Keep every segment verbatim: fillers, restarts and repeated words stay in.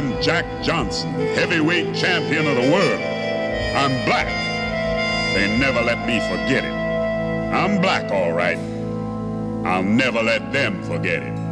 I'm Jack Johnson, heavyweight champion of the world. I'm black. They never let me forget it. I'm black, all right. I'll never let them forget it.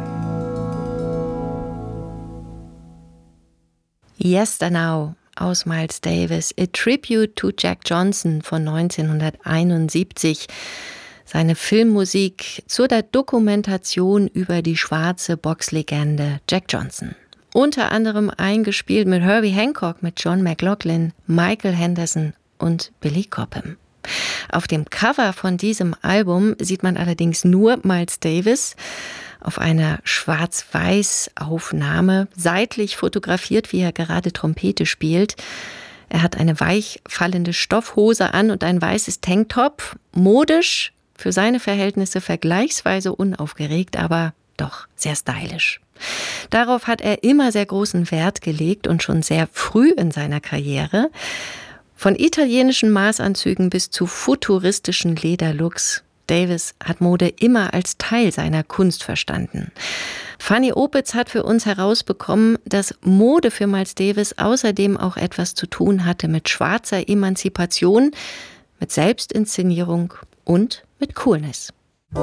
Yesternow aus Miles Davis, A Tribute to Jack Johnson von neunzehnhunderteinundsiebzig. Seine Filmmusik zur der Dokumentation über die schwarze Boxlegende Jack Johnson. Unter anderem eingespielt mit Herbie Hancock, mit John McLaughlin, Michael Henderson und Billy Cobham. Auf dem Cover von diesem Album sieht man allerdings nur Miles Davis auf einer Schwarz-Weiß-Aufnahme, seitlich fotografiert, wie er gerade Trompete spielt. Er hat eine weich fallende Stoffhose an und ein weißes Tanktop. Modisch, für seine Verhältnisse vergleichsweise unaufgeregt, aber doch sehr stylisch. Darauf hat er immer sehr großen Wert gelegt und schon sehr früh in seiner Karriere. Von italienischen Maßanzügen bis zu futuristischen Lederlooks. Davis hat Mode immer als Teil seiner Kunst verstanden. Fanny Opitz hat für uns herausbekommen, dass Mode für Miles Davis außerdem auch etwas zu tun hatte mit schwarzer Emanzipation, mit Selbstinszenierung und mit Coolness.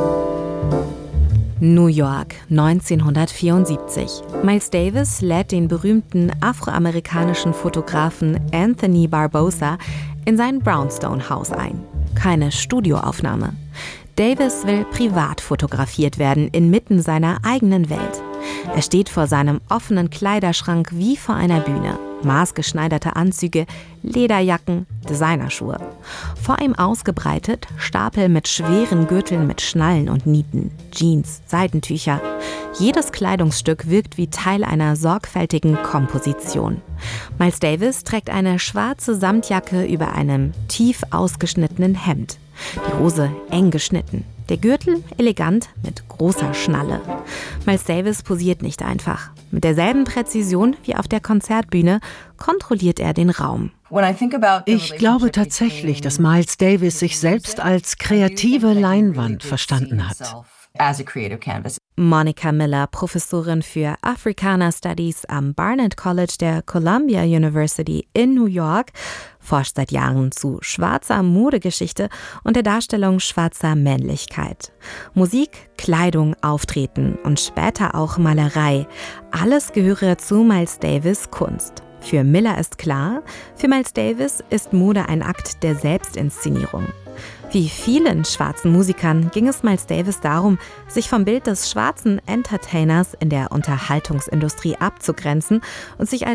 New York, neunzehnhundertvierundsiebzig. Miles Davis lädt den berühmten afroamerikanischen Fotografen Anthony Barbosa in sein Brownstone-Haus ein. Keine Studioaufnahme. Davis will privat fotografiert werden, inmitten seiner eigenen Welt. Er steht vor seinem offenen Kleiderschrank wie vor einer Bühne. Maßgeschneiderte Anzüge, Lederjacken, Designerschuhe. Vor ihm ausgebreitet Stapel mit schweren Gürteln mit Schnallen und Nieten, Jeans, Seitentücher. Jedes Kleidungsstück wirkt wie Teil einer sorgfältigen Komposition. Miles Davis trägt eine schwarze Samtjacke über einem tief ausgeschnittenen Hemd. Die Hose eng geschnitten. Der Gürtel elegant mit großer Schnalle. Miles Davis posiert nicht einfach. Mit derselben Präzision wie auf der Konzertbühne kontrolliert er den Raum. Ich glaube tatsächlich, dass Miles Davis sich selbst als kreative Leinwand verstanden hat. Monica Miller, Professorin für Africana Studies am Barnard College der Columbia University in New York, forscht seit Jahren zu schwarzer Modegeschichte und der Darstellung schwarzer Männlichkeit. Musik, Kleidung, Auftreten und später auch Malerei, alles gehöre zu Miles Davis' Kunst. Für Miller ist klar, für Miles Davis ist Mode ein Akt der Selbstinszenierung. Wie vielen schwarzen Musikern ging es Miles Davis darum, sich vom Bild des schwarzen Entertainers in der Unterhaltungsindustrie abzugrenzen und sich als